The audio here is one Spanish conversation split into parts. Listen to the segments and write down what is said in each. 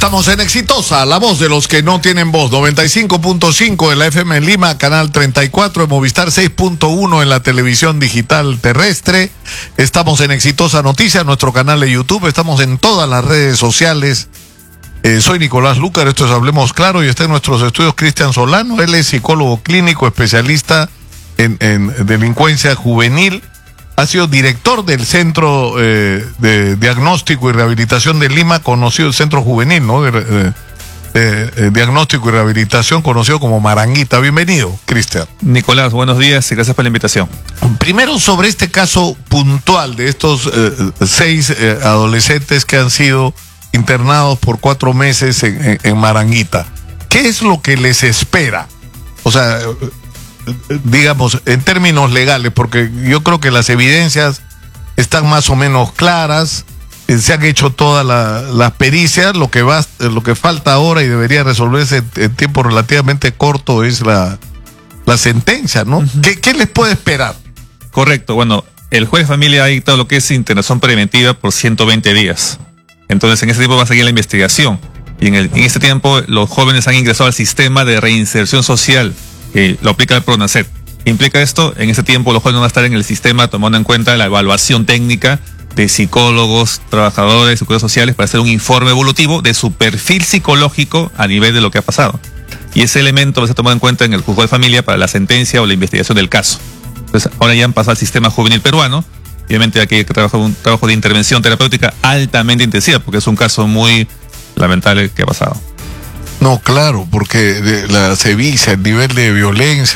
Estamos en Exitosa, la voz de los que no tienen voz. 95.5 en la FM en Lima, canal 34 en Movistar, 6.1 en la televisión digital terrestre. Estamos en Exitosa Noticias, nuestro canal de YouTube. Estamos en todas las redes sociales. Soy Nicolás Lucar, esto es Hablemos Claro, y está en nuestros estudios Cristian Solano. Él es psicólogo clínico, especialista en delincuencia juvenil. Ha sido director del Centro de Diagnóstico y Rehabilitación de Lima, conocido el Centro Juvenil, ¿no? Diagnóstico y Rehabilitación, conocido como Maranguita. Bienvenido, Cristian. Nicolás, buenos días y gracias por la invitación. Primero, sobre este caso puntual de estos 6 adolescentes que han sido internados por 4 meses en Maranguita. ¿Qué es lo que les espera? O sea, digamos, en términos legales, porque yo creo que las evidencias están más o menos claras, se han hecho todas las pericias, lo que falta ahora y debería resolverse en tiempo relativamente corto es la sentencia, ¿no? Uh-huh. ¿Qué les puede esperar? Correcto, bueno, el juez de familia ha dictado lo que es internación preventiva por 120 días. Entonces, en ese tiempo va a seguir la investigación. Y en este tiempo, los jóvenes han ingresado al sistema de reinserción social, que lo aplica el PRONACET. Implica esto, en ese tiempo los jóvenes van a estar en el sistema tomando en cuenta la evaluación técnica de psicólogos, trabajadores, seguridad sociales para hacer un informe evolutivo de su perfil psicológico a nivel de lo que ha pasado. Y ese elemento va a ser tomado en cuenta en el juzgado de familia para la sentencia o la investigación del caso. Entonces, ahora ya han pasado al sistema juvenil peruano. Obviamente aquí hay que trabajar un trabajo de intervención terapéutica altamente intensiva, porque es un caso muy lamentable que ha pasado. No, claro, porque la sevicia, el nivel de violencia,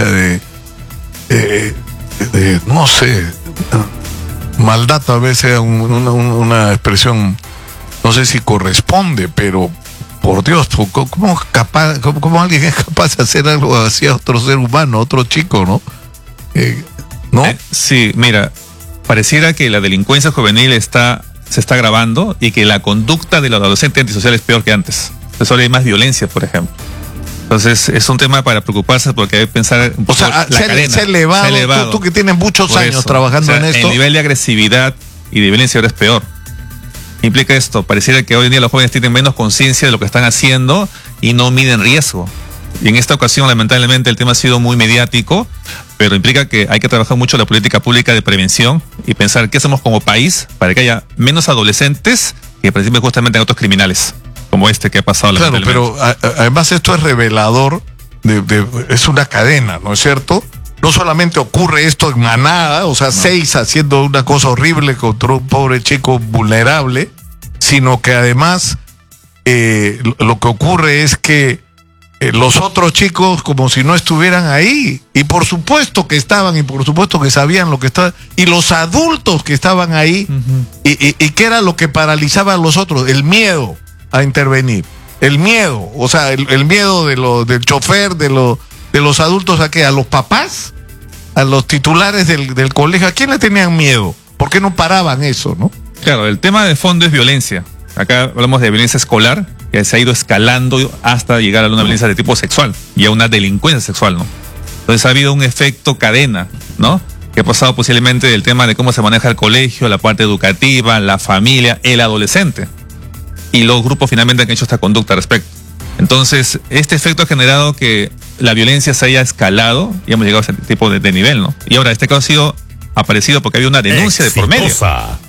no sé, maldad tal vez sea una expresión, no sé si corresponde, pero por Dios, ¿cómo alguien es capaz de hacer algo así a otro ser humano, a otro chico, no? ¿No? Sí, mira, pareciera que la delincuencia juvenil se está agravando y que la conducta de los adolescentes antisociales es peor que antes. Entonces ahora hay más violencia, por ejemplo. Entonces es un tema para preocuparse porque hay que pensar un poco se ha elevado. Tú que tienes muchos años trabajando en esto. El nivel de agresividad y de violencia ahora es peor. Implica esto, pareciera que hoy en día los jóvenes tienen menos conciencia de lo que están haciendo y no miden riesgo. Y en esta ocasión, lamentablemente, el tema ha sido muy mediático, pero implica que hay que trabajar mucho la política pública de prevención y pensar qué hacemos como país para que haya menos adolescentes que participen justamente en otros criminales, como este que ha pasado. Claro, pero además esto es revelador, es una cadena, ¿no es cierto? No solamente ocurre esto en manada, o sea, 6 haciendo una cosa horrible contra un pobre chico vulnerable, sino que además lo que ocurre es que los otros chicos como si no estuvieran ahí, y por supuesto que estaban, y por supuesto que sabían lo que estaba, y los adultos que estaban ahí, uh-huh. y que era lo que paralizaba a los otros, el miedo a intervenir, el miedo, o sea, el miedo del chofer, de los adultos a los papás, a los titulares del colegio. ¿A quién le tenían miedo? ¿Por qué no paraban eso, no? Claro, el tema de fondo es violencia. Acá hablamos de violencia escolar, que se ha ido escalando hasta llegar a una violencia de tipo sexual y a una delincuencia sexual, ¿no? Entonces ha habido un efecto cadena, ¿no? Que ha pasado posiblemente del tema de cómo se maneja el colegio, la parte educativa, la familia, el adolescente. Y los grupos finalmente han hecho esta conducta al respecto. Entonces, este efecto ha generado que la violencia se haya escalado y hemos llegado a ese tipo de nivel, ¿no? Y ahora, este caso ha aparecido porque había una denuncia de por medio.